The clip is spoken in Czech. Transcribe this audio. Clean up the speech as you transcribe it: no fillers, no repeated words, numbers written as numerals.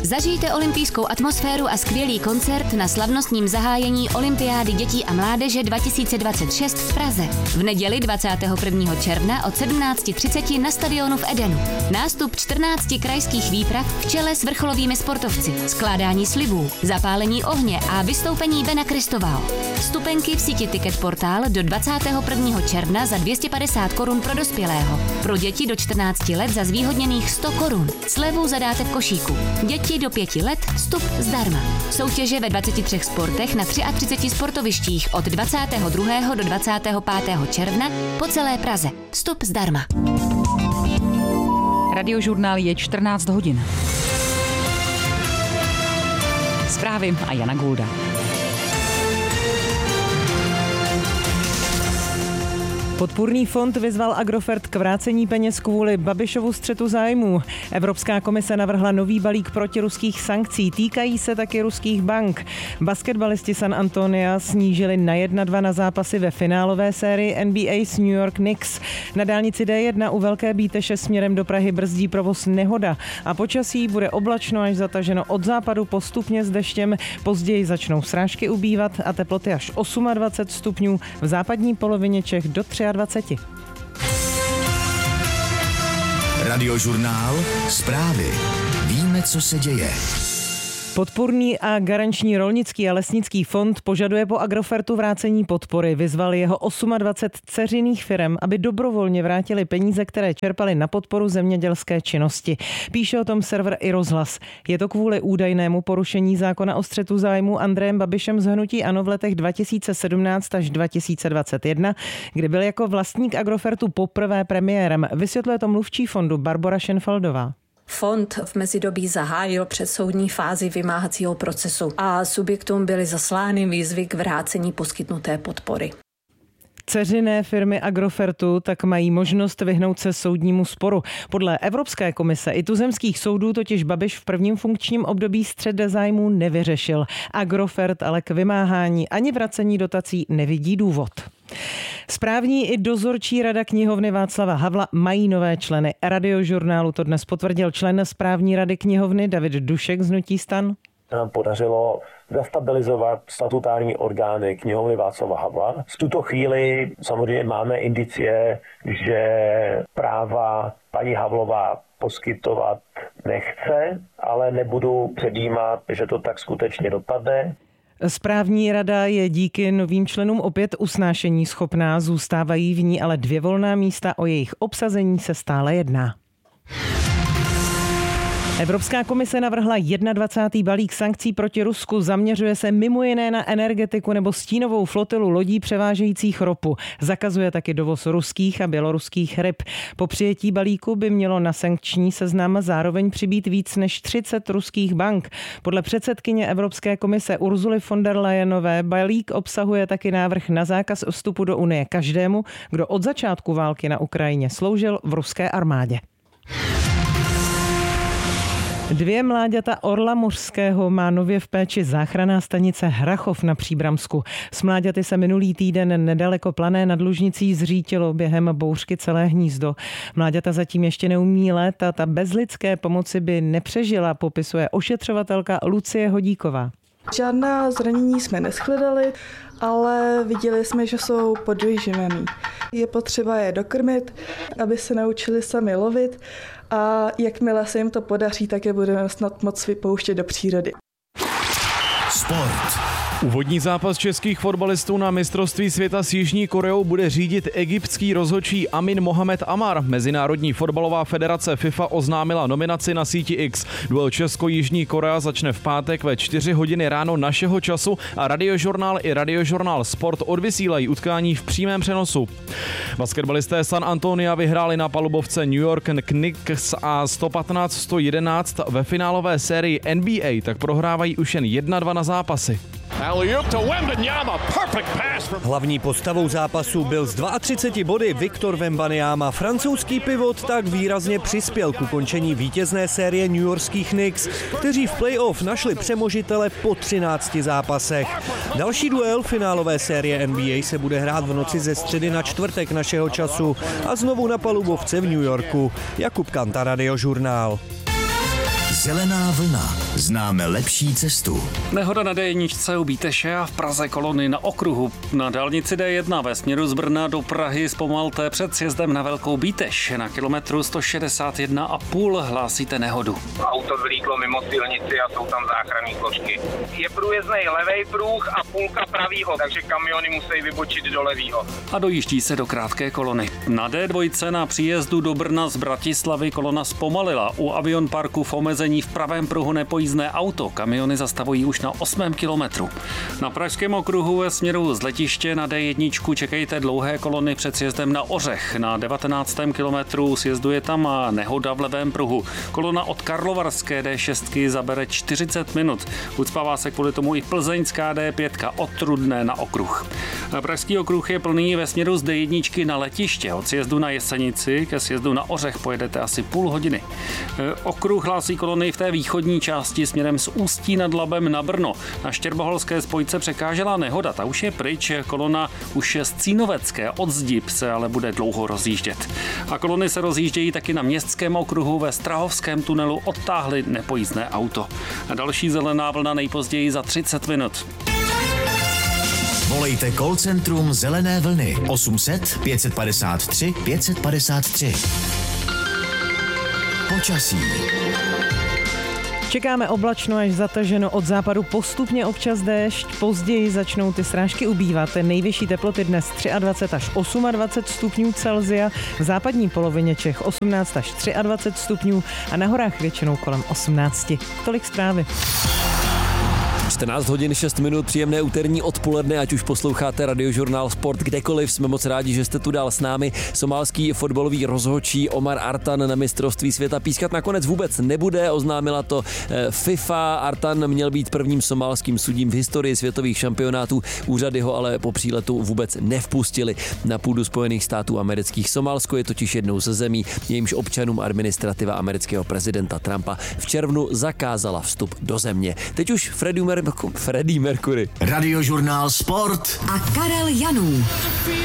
Zažijte olympijskou atmosféru a skvělý koncert na slavnostním zahájení Olympiády dětí a mládeže 2026 v Praze. V neděli 21. června od 17:30 na stadionu v Edenu. Nástup 14 krajských výprav v čele s vrcholovými sportovci, skládání slibů, zapálení ohně a vystoupení Bena Kristovao. Vstupenky v síti Ticket Portal do 21. června za 250 korun pro dospělého. Pro děti do 14 let za zvýhodněných 100 korun. Slevu zadáte v košíku. Děti do 5 let vstup zdarma. Soutěže ve 23 sportech na 33 sportovištích od 22. do 25. června po celé Praze. Vstup zdarma. Radiožurnál je 14 hodin. Zprávy a Jana Gulda. Podpůrný fond vyzval Agrofert k vrácení peněz kvůli Babišovu střetu zájmů. Evropská komise navrhla nový balík protiruských sankcí, týkají se taky ruských bank. Basketbalisti San Antonia snížili na 1-2 na zápasy ve finálové sérii NBA s New York Knicks. Na dálnici D1 u Velké Bíteše směrem do Prahy brzdí provoz nehoda a počasí bude oblačno až zataženo od západu postupně s deštěm. Později začnou srážky ubývat a teploty až 28 stupňů, v západní polovině Čech do 23. Radiožurnál, zprávy. Víme, co se děje. Podpůrný a garanční rolnický a lesnický fond požaduje po Agrofertu vrácení podpory. Vyzval jeho 28 dceřiných firem, aby dobrovolně vrátili peníze, které čerpali na podporu zemědělské činnosti. Píše o tom server iRozhlas. Je to kvůli údajnému porušení zákona o střetu zájmu Andrejem Babišem z hnutí ANO v letech 2017 až 2021, kdy byl jako vlastník Agrofertu poprvé premiérem. Vysvětluje to mluvčí fondu Barbora Schenfeldová. Fond v mezidobí zahájil předsoudní fázi vymáhacího procesu a subjektům byly zaslány výzvy k vrácení poskytnuté podpory. Dceřiné firmy Agrofertu tak mají možnost vyhnout se soudnímu sporu. Podle Evropské komise i tuzemských soudů totiž Babiš v prvním funkčním období střet zájmů nevyřešil. Agrofert ale k vymáhání ani vracení dotací nevidí důvod. Správní i dozorčí rada knihovny Václava Havla mají nové členy. Radiožurnálu to dnes potvrdil člen správní rady knihovny David Dušek z hnutí STAN. Nám podařilo zastabilizovat statutární orgány knihovny Václava Havla. V tuto chvíli samozřejmě máme indicie, že práva paní Havlová poskytovat nechce, ale nebudu předjímat, že to tak skutečně dopadne. Správní rada je díky novým členům opět usnášení schopná, zůstávají v ní ale 2 volná místa, o jejich obsazení se stále jedná. Evropská komise navrhla 21. balík sankcí proti Rusku. Zaměřuje se mimo jiné na energetiku nebo stínovou flotilu lodí převážejících ropu. Zakazuje taky dovoz ruských a běloruských ryb. Po přijetí balíku by mělo na sankční seznam zároveň přibýt víc než 30 ruských bank. Podle předsedkyně Evropské komise Ursuly von der Leyenové balík obsahuje taky návrh na zákaz vstupu do Unie každému, kdo od začátku války na Ukrajině sloužil v ruské armádě. 2 mláďata orla mořského má nově v péči záchranná stanice Hrachov na Příbramsku. S mláďaty se minulý týden nedaleko Plané nad Lužnicí zřítilo během bouřky celé hnízdo. Mláďata zatím ještě neumí létat a bez lidské pomoci by nepřežila, popisuje ošetřovatelka Lucie Hodíková. Žádná zranění jsme neshledali, ale viděli jsme, že jsou podvyživený. Je potřeba je dokrmit, aby se naučili sami lovit a jakmile se jim to podaří, tak je budeme snad moc vypouštět do přírody. Sport. Úvodní zápas českých fotbalistů na mistrovství světa s Jižní Koreou bude řídit egyptský rozhodčí Amin Mohamed Amar. Mezinárodní fotbalová federace FIFA oznámila nominaci na síti X. Duel Česko-Jižní Korea začne v pátek ve 4 hodiny ráno našeho času a Radiožurnál i Radiožurnál Sport odvysílají utkání v přímém přenosu. Basketbalisté San Antonia vyhráli na palubovce New York Knicks a 115-111 ve finálové sérii NBA, tak prohrávají už jen 1-2 na zápasy. Hlavní postavou zápasu byl z 32 body Victor Wembanyama. Francouzský pivot tak výrazně přispěl k ukončení vítězné série newyorských Knicks, kteří v playoff našli přemožitele po 13 zápasech. Další duel finálové série NBA se bude hrát v noci ze středy na čtvrtek našeho času a znovu na palubovce v New Yorku. Jakub Kanta, Radiožurnál. Zelená vlna. Známe lepší cestu. Nehoda na D1 u Bíteše a v Praze kolony na okruhu. Na dálnici D1 ve směru z Brna do Prahy zpomalte před sjezdem na Velkou Bíteš. Na kilometru 161,5 hlásíte nehodu. Auto vylítlo mimo silnici a jsou tam záchranné složky. Je průjezdnej levej pruh a půlka pravýho, takže kamiony musí vybočit do levýho. A dojíždí se do krátké kolony. Na D2 na příjezdu do Brna z Bratislavy kolona zpomalila. U Avionparku v omezení v pravém pruhu nepojízdné auto. Kamiony zastavují už na 8. kilometru. Na pražském okruhu ve směru z letiště na D1 čekejte dlouhé kolony před sjezdem na Ořech. Na 19. kilometru sjezduje tam nehoda v levém pruhu. Kolona od Karlovarské D6 zabere 40 minut. Ucpává se kvůli tomu i plzeňská D5 od Rudné na okruh. Pražský okruh je plný ve směru z D1 na letiště. Od sjezdu na Jesenici ke sjezdu na Ořech pojedete asi půl hodiny. Okruh hlásí kolony v té východní části směrem z Ústí nad Labem na Brno. Na štěrboholské spojce překážela nehoda, ta už je pryč. Kolona už je z Cínovecké od Zdib se ale bude dlouho rozjíždět. A kolony se rozjíždějí taky na městském okruhu. Ve Strahovském tunelu odtáhli nepojízdné auto. A další zelená vlna nejpozději za 30 minut. Volejte call centrum Zelené vlny 800 553 553. Počasí. Čekáme oblačno až zataženo, od západu postupně občas déšť, později začnou ty srážky ubývat. Nejvyšší teploty dnes 23 až 28 stupňů Celsia, v západní polovině Čech 18 až 23 stupňů a na horách většinou kolem 18. Tolik zprávy. 14 hodin 6 minut, příjemné úterní odpoledne, ať už posloucháte Radiožurnál Sport kdekoliv, jsme moc rádi, že jste tu dál s námi. Somálský fotbalový rozhodčí Omar Artan na mistrovství světa pískat nakonec vůbec nebude, oznámila to FIFA. Artan měl být prvním somálským sudím v historii světových šampionátů, úřady ho ale po příletu vůbec nevpustili na půdu Spojených států amerických. Somálsko je totiž jednou ze zemí, jejímž občanům administrativa amerického prezidenta Trumpa v červnu zakázala vstup do země. Teď už Freddie Mercury. Radiožurnál Sport a Karel Janů.